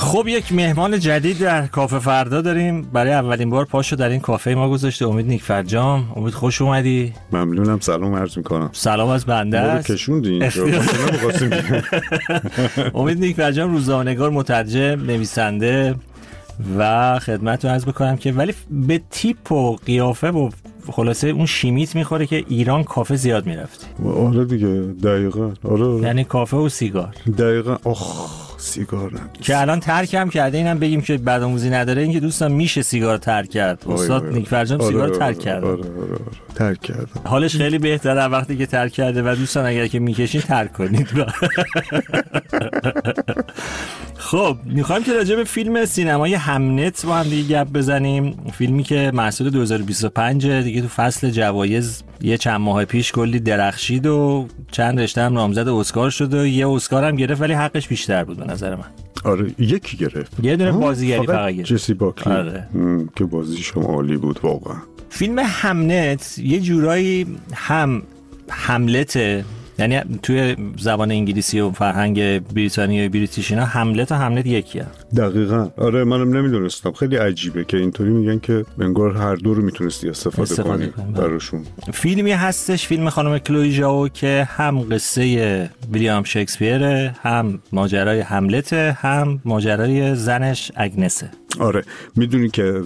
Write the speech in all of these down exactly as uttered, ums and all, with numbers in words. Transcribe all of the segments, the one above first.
خب یک مهمان جدید در کافه فردا داریم. برای اولین بار پاشو در این کافه ما گذاشته امید نیکفرجام. امید خوش اومدی. ممنونم، سلام عرض میکنم. سلام از بنده است. ما رو کشوندی اینجا. امید نیکفرجام روزنامه‌نگار، مترجم، نویسنده و خدمتتون عرض بکنم که ولی به تیپ و قیافه و خلاصه اون شیمیت میخوره که ایران کافه زیاد میرفتی. آره دیگه، دقیقاً. آره, آره. یعنی کافه و سیگار. دقیقاً. آخ سیگار هم که الان ترکم کرده. اینم بگیم که بدآموزی نداره، اینکه دوستان میشه سیگار ترک کرد. استاد نیکفرجام سیگار آره ترک کرده. آره آره آره ترک کرده. حالش خیلی بهتره وقتی که ترک کرده و دوستان اگر که میکشین ترک کنید. خب میخوایم که راجع به فیلم سینمایی همنت با هم دیگه گپ بزنیم. فیلمی که محصول دو هزار و بیست و پنج دیگه تو فصل جوایز یه چند ماه پیش کلی درخشید و چند رشته هم نامزد اسکار شد و یه اسکار هم گرفت، ولی حقش بیشتر بود به نظر من. آره یکی گرفت، یه دونه بازیگری فقط گرفت، جسی باکلی. آره. که بازیش هم عالی بود واقعا. فیلم همنت یه جورایی هم هملته، یعنی توی زبان انگلیسی و فرهنگ بریتانیایی و بریتیش اینا هملت و همنت یکیه. دقیقاً. آره منم نمیدونستم. خیلی عجیبه که اینطوری میگن که انگار هر دو رو میتونستی استفاده, استفاده کنی براشون. فیلمی هستش، فیلم خانم کلوی ژائو، که هم قصه ویلیام شکسپیر، هم ماجرای هملت، هم ماجرای زنش اگنسه. آره میدونی که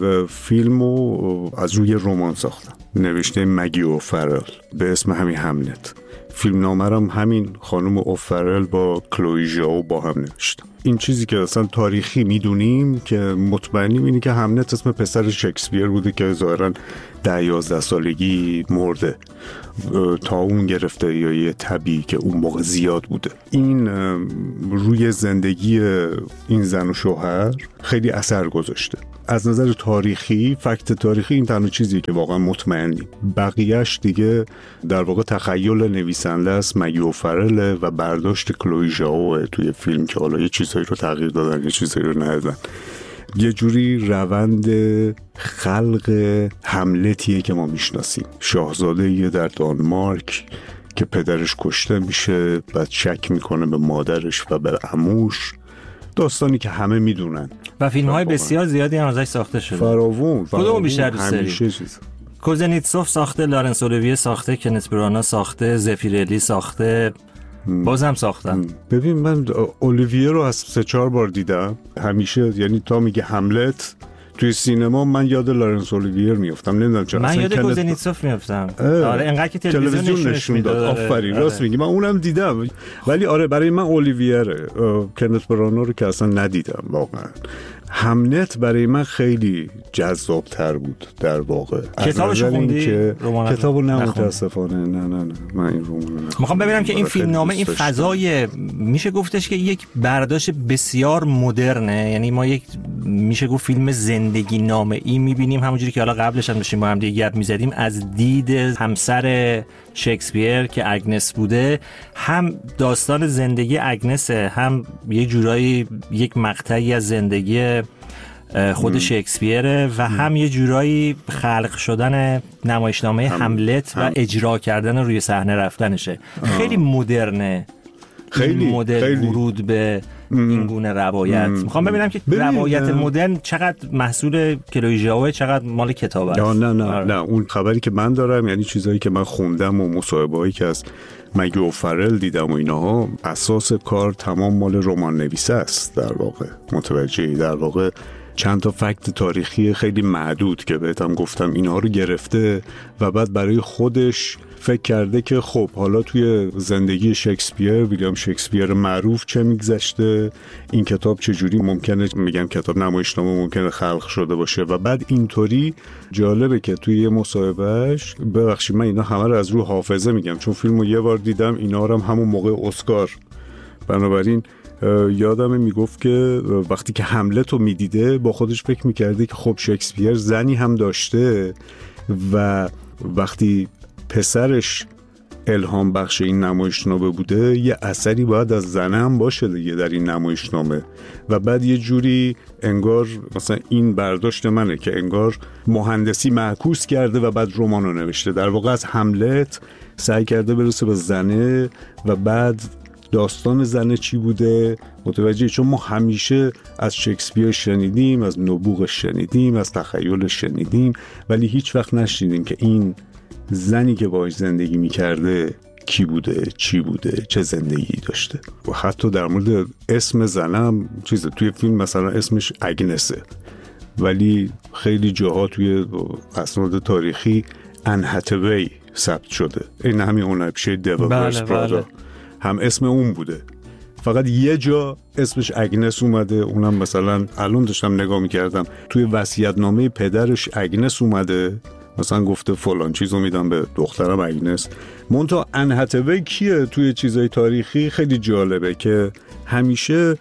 فیلمو از روی رمان ساختن، نوشته مگی اوفرل به اسم همین هملت. فیلم نامرم همین خانم اوفرل با کلوی ژائو با هم نوشتن. این چیزی که اصلا تاریخی میدونیم که مطمئنیم اینه که همنت اسم پسر شکسپیر بوده که ظاهراً ده یازده سالگی مرده، تا اون گرفته یا یه تبی که اون موقع زیاد بوده. این روی زندگی این زن و شوهر خیلی اثر گذاشته. از نظر تاریخی، فکت تاریخی این تنها چیزی که واقعا مطمئنیم. بقیهش دیگه در واقع تخیل نویسنده است، مگی اوفرل و برداشت کلوی ژائو توی فیلم که حالا یه چیزایی رو تغییر دادن یه چیزایی رو ندادن. یه جوری روند خلق هملتیه که ما میشناسیم. شاهزاده یه در دانمارک که پدرش کشته میشه، بعد شک میکنه به مادرش و به عموش، داستانی که همه میدونن و فیلم‌های بسیار زیادی هم ازش ساخته شده. فراوون. کدوم بیشتر دوست داری؟ چیز کوزنیتسوف ساخته، لارنس اولیویه ساخته، کنت برانا ساخته، زفیرلی ساخته، بازم ساختن. ببین من اولیویه رو از سه چهار بار دیدم. همیشه یعنی تا میگه هملت توی سینما من یاد لارنس اولیویه میافتم، نمیدونم چرا. من یاد کوزنیتسوف میافتم. آره انقدر که تلویزیون نشون داد. آفرین، راست میگی، من اونم دیدم. ولی آره برای من اولیویه رو، کنت برانا رو که اصلا ندیدم واقعا. همنت برای من خیلی جذاب تر بود در واقع. کتابشو خوندی؟ کتابو نه متاسفانه. نه نه نه من این رمان میخوام ببینم که این فیلم نامه، این فضای، میشه گفتش که یک برداشت بسیار مدرنه. یعنی ما یک میشه گفت فیلم زندگی نامه ای میبینیم، همونجوری که حالا قبلش هم داشتیم با هم دیگه گپ میزدیم، از دید همسر شکسپیر که اگنس بوده. هم داستان زندگی اگنسه، هم یه جورایی یک مقطعی از زندگی خود شکسپیره و هم یه جورایی خلق شدن نمایشنامه هم. هملت و اجرا کردن روی صحنه رفتنشه. آه. خیلی مدرنه، خیلی مدل خیلی. ورود به این گونه روایت. میخوام ببینم که روایت مدرن چقدر محصول کلوی ژائو، چقدر مال کتاب است. نه نه آره. نه اون خبری که من دارم، یعنی چیزایی که من خوندم و مصاحبه‌ای که از مگی اوفرل دیدم و اینها، اساس کار تمام مال رمان نویسه است در واقع. متوجهی؟ در واقع چند تا فکت تاریخی خیلی معدود که بهتم گفتم اینها رو گرفته و بعد برای خودش فکر کرده که خب حالا توی زندگی شکسپیر، ویلیام شکسپیر معروف، چه میگذشته، این کتاب چجوری ممکنه، میگم کتاب نمایشنامه ممکنه خلق شده باشه. و بعد اینطوری جالبه که توی یه مصاحبهش، ببخشید من اینا همه رو از رو حافظه میگم چون فیلمو یه بار دیدم، اینا رو هم همون موقع اسکار، بنابراین یادمه میگفت که وقتی که هملت رو میدیده با خودش فکر میکرده که خب شکسپیر زنی هم داشته و وقتی پسرش الهام بخش این نمایشنامه بوده یه اثری باید از زنه هم باشه دیگه در این نمایشنامه. و بعد یه جوری انگار مثلا این برداشت منه که انگار مهندسی معکوس کرده و بعد رمان رو نوشته. در واقع از هملت سعی کرده برسه به زنه و بعد داستان زن چی بوده، متوجه؟ چون ما همیشه از شکسپیر شنیدیم، از نبوغش شنیدیم، از تخیلش شنیدیم، ولی هیچ وقت نشنیدیم که این زنی که باهاش زندگی میکرده کی بوده، چی بوده، چه زندگی داشته. و حتی در مورد اسم زنم چیزه، توی فیلم مثلا اسمش اگنسه، ولی خیلی جاها توی اسناد تاریخی ان هاتوی ثبت شده. این همین اون نقشه دیویس پرادا هم اسم اون بوده، فقط یه جا اسمش اگنس اومده، اونم مثلا الان داشتم نگاه میکردم توی وصیت‌نامه پدرش اگنس اومده، مثلا گفته فلان چیزو میدم به دخترم اگنس. منتها ان هاتوی کیه توی چیزای تاریخی؟ خیلی جالبه که همیشه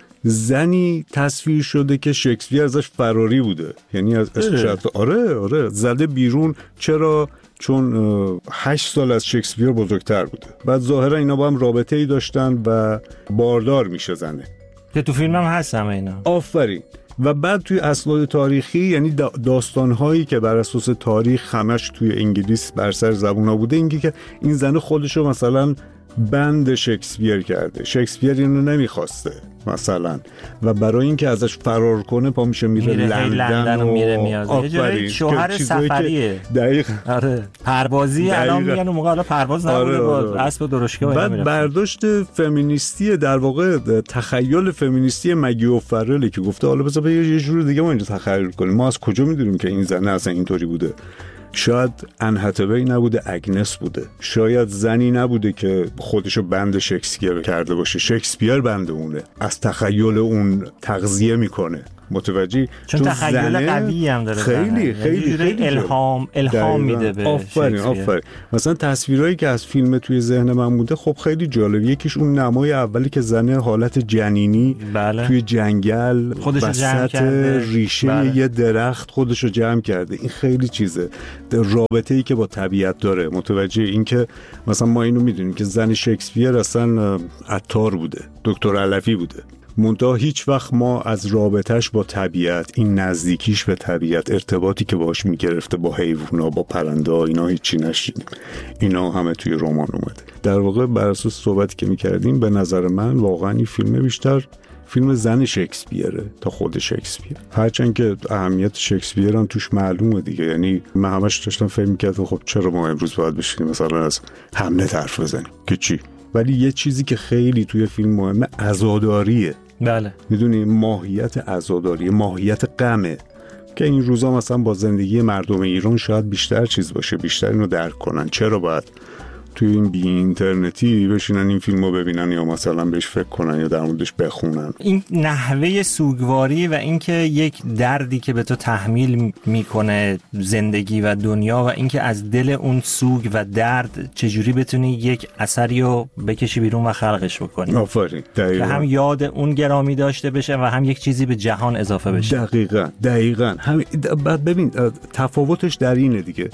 زنی تصویر شده که شکسپیر ازش فراری بوده، یعنی از اسمش آره آره زده بیرون. چرا؟ چون هشت سال از شکسپیر بزرگتر بوده. بعد ظاهرا اینا با هم رابطه ای داشتن و باردار میشه زنه، که تو فیلم هم هست همه اینا. آفرین. و بعد توی اسناد تاریخی، یعنی داستان‌هایی که بر اساس تاریخ همش توی انگلیس بر سر زبونا بوده، اینگه که این زنه خودشو مثلا بند شکسپیر کرده، شکسپیر اینو نمیخواسته مثلا، و برای اینکه ازش فرار کنه پا میشه میره, میره لندن, لندن و, و میره میاد. یه جوری شوهر سفریه. دقیقاً. آره پروازی الان میگن اون موقع حالا پرواز نبوده. آره آره. با اسب درشکه. بعد برداشت فمینیستی، در واقع تخیل فمینیستی مگی اوفرل که گفته حالا بذار یه جور دیگه ما اینو تخیل کنیم. ما از کجا میدونیم که این زنه اصلا اینطوری بوده؟ شاید ان هاتوی نبوده، اگنس بوده. شاید زنی نبوده که خودشو بند شکسپیر کرده باشه، شکسپیر بند اونه، از تخیل اون تغذیه میکنه. متوجهی؟ چون, چون تخیل قوی هم داره، خیلی خیلی خیلی الهام الهام میده به آفرین آفرین. مثلا تصویرایی که از فیلم توی ذهن من بوده خب خیلی جالب. یکیش اون نمای اولی که زنه حالت جنینی بله. توی جنگل وسط ریشه بله. یه درخت خودشو جمع کرده. این خیلی چیزه، رابطه‌ای که با طبیعت داره. متوجه این که مثلا ما اینو میدونیم که زن شکسپیر اصلا عطار بوده، دکتر علفی بوده، منتها هیچ وقت ما از رابطش با طبیعت، این نزدیکیش به طبیعت، ارتباطی که باهاش میگرفته با حیوونا، با پرنده ها، اینا هیچی نشیدیم. اینا همه توی رمان اومده. در واقع بر اساس صحبتی که میکردیم به نظر من واقعا این فیلم بیشتر فیلم زن شکسپیره تا خود شکسپیر، هرچند که اهمیت شکسپیر هم توش معلومه دیگه. یعنی من همش داشتم فکر میکردم خب چرا ما امروز باید بشینیم مثلا از هملت حرف بزنیم که چی؟ ولی یه چیزی که خیلی توی فیلم مهمه عزاداریه. بله. میدونی ماهیت عزاداری، ماهیت غمه که این روزا مثلا با زندگی مردم ایران شاید بیشتر چیز باشه، بیشتر اینو درک کنن. چرا باید توی این بی اینترنتی بشینن این فیلمو ببینن یا مثلا بهش فکر کنن یا در موردش بخونن؟ این نحوه سوگواری و اینکه یک دردی که به تو تحمیل میکنه زندگی و دنیا و اینکه از دل اون سوگ و درد چجوری بتونی یک اثری رو بکشی بیرون و خلقش بکنی. آفرین. دقیقاً. که هم یاد اون گرامی داشته بشه و هم یک چیزی به جهان اضافه بشه. دقیقاً دقیقاً. هم بعد ببین تفاوتش در اینه دیگه.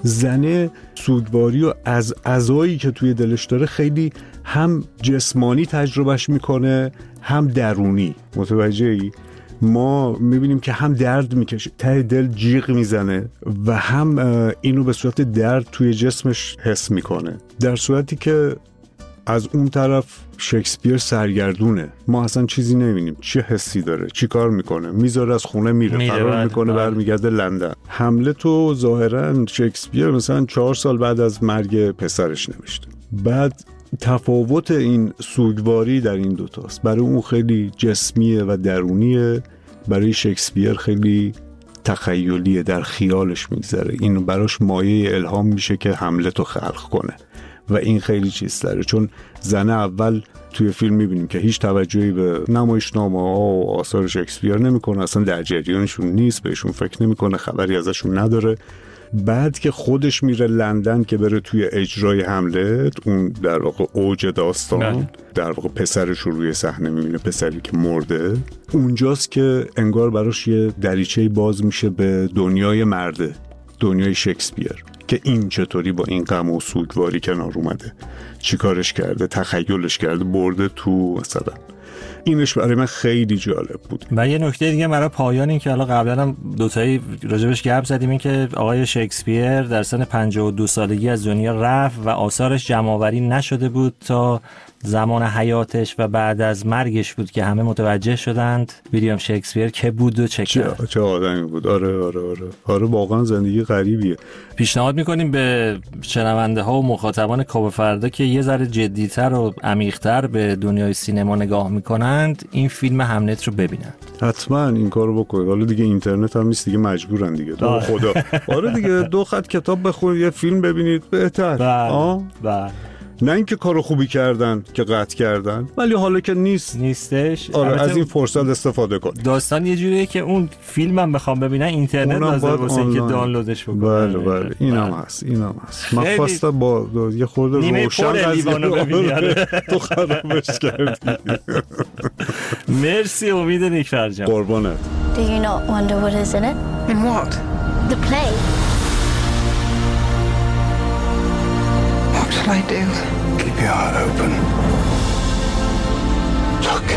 زنه سوگواری و از عزایی که توی دلش داره خیلی هم جسمانی تجربهش میکنه هم درونی. متوجهی؟ ما میبینیم که هم درد میکشه، ته دل جیغ میزنه و هم اینو به صورت درد توی جسمش حس میکنه، در صورتی که از اون طرف شکسپیر سرگردونه. ما اصلا چیزی نمیبینیم، چه حسی داره، چی کار میکنه، میذاره از خونه میره, میره فرار میکنه برمیگرده لندن. هملت و ظاهرا شکسپیر مثلا چهار سال بعد از مرگ پسرش نوشته. بعد تفاوت این سوگواری در این دوتاست. برای اون خیلی جسمیه و درونیه، برای شکسپیر خیلی تخیلیه، در خیالش میگذره. این براش مایه الهام میشه که هملت رو خلق کنه و این خیلی چیز داره. چون زنه اول توی فیلم میبینیم که هیچ توجهی به نمایشنامه ها و آثار شکسپیر نمیکنه، اصلا در جریانشون نیست، بهشون فکر نمیکنه، خبری ازشون نداره. بعد که خودش میره لندن که بره توی اجرای هملت، اون در واقع اوج داستان نه. در واقع پسرش رو روی صحنه میبینه، پسری که مرده. اونجاست که انگار براش یه دریچه باز میشه به دنیای مرده، دنیای شکسپیر، که این چطوری با این غم و سوگواری کنار اومده، چی کارش کرده، تخیلش کرده، برده تو مثلا اینش برای من خیلی جالب بود. و یه نکته دیگه برای پایان این که حالا قبلا هم دو تایی راجبش گپ زدیم، این که آقای شکسپیر در سن پنجاه و دو سالگی از دنیا رفت و آثارش جمع‌آوری نشده بود تا زمان حیاتش و بعد از مرگش بود که همه متوجه شدند ویلیام شکسپیر که بود و چه کرد. چه آدمی بود. آره آره آره آره واقعا زندگی غریبیه. پیشنهاد میکنیم به شنونده ها و مخاطبان کاوه فردا که یه ذره جدی‌تر و عمیق‌تر به دنیای سینما نگاه میکنند این فیلم هملت رو ببینند. حتما این کارو بکنید. حالا دیگه اینترنت هم نیست دیگه، مجبورن دیگه. تو خدا. آره دیگه دو خط کتاب بخونید یه فیلم ببینید بهتر. آه بله. نه اینکه کارو خوبی کردن که قطع کردن، ولی حالا که نیست نیستش. آره از این فرصت استفاده کن. داستان یه جوریه که اون فیلمم بخوام ببینن اینترنت لازم واسه که دانلودش بکنن. بله بله اینم هست اینم هست. من خواستم با یه خورده روشن قضیه ببینم تو خرابش کردی. مرسی امید نیکفر جان. قربانت. Do you not wonder what is in it? In what? The play. What shall I do? Keep your heart open. Look.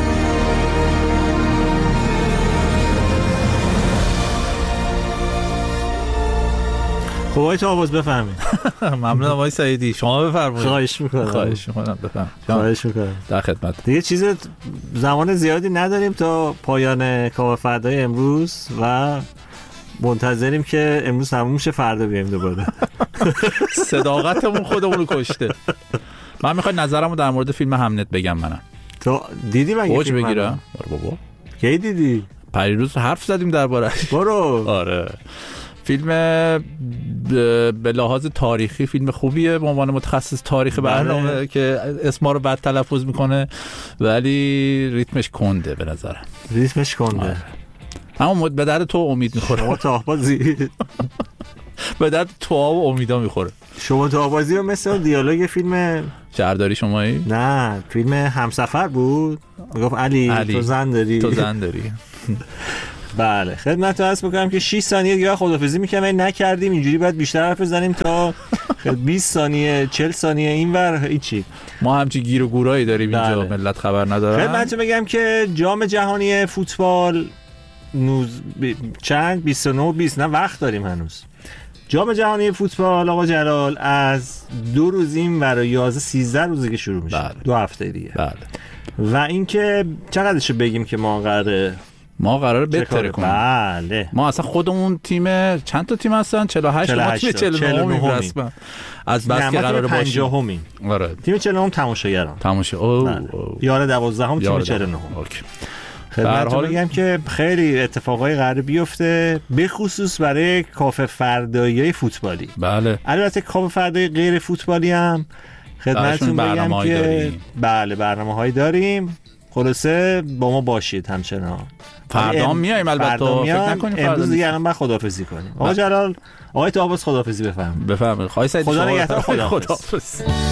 خب آقای تاواز بفرمایید. ممنونم آقای سعیدی، شما بفرمایید. خواهش میکنم. خواهش میکنم بفرمایید. خواهش میکنم. در خدمت. دیگه چیز زمان زیادی نداریم تا پایان کاوه فردای امروز و منتظریم که امروز تموم شه فردا بیایم دوباره. صداقتمون خودمون رو کشته. من میخوام نظرمو در مورد فیلم هملت بگم. منم تو دیدی مگه اوج فیلم بگیرم؟ آره بابا. کی دیدی؟ پریروز حرف زدیم درباره‌اش. برو. آره. فیلم به لحاظ تاریخی فیلم خوبیه به عنوان متخصص تاریخ برنامه که اسما رو بد تلفظ میکنه، ولی ریتمش کنده به نظرم. ریتمش کنده. آره. اما به درد تو امید میخوره. شما تاهبازی به درد تو و امیدا میخوره. شما تاهبازی رو مثل دیالوگ فیلم شهرداری شمایی؟ نه فیلم همسفر بود. میگفت علی, علی تو زن داری تو زن داری. بله خدمت رو عرض میکنم که شش ثانیه دیگه خدافظی میکنم نکردیم، اینجوری باید بیشتر حرف بزنیم تا بیست ثانیه چهل ثانیه اینور هیچی. ما همچی گیر و گورایی داریم اینجا. بله. ملت خبر ندارن. خدمت رو بگم که جام جهانی فوتبال نوز... ب... چند بیست و نه بیست نه وقت داریم هنوز. جام جهانی فوتبال آقا جلال از دو روز این ور یازده سیزده روزه که شروع میشه. بله. دو هفته دیگه. بله. و اینکه چقدرشو بگیم که ما قراره ما قراره بهتر کنیم. بله. ما اصلا خودمون تیم چند تا تیم هستن؟ چهل و هشت ما تیم چهل و نه رسما. از بس که قراره باشیم. پنجاهمیم. آره. تیم چهل و نه تماشاگران. تماشا. اوه. یار دوازدهم تیم چهل و نه. اوکی. خدمتتون بگم که خیلی اتفاقای قراره بیفته به خصوص برای کافه فردایی فوتبالی. بله. البته کافه فردایی غیر فوتبالی هم خدمتتون بگم که داریم. بله برنامه‌هایی داریم. خلاصه با ما باشید همچنان. فردا هم میایم البته فکر نکنید فردا امروز دیگه الان بعد خداحافظی کنیم. آقا جلال آقای تاهباز خداحافظی بفرمایید. بفرمایید. خواهی سعید خدا نگهدار. خداحافظ.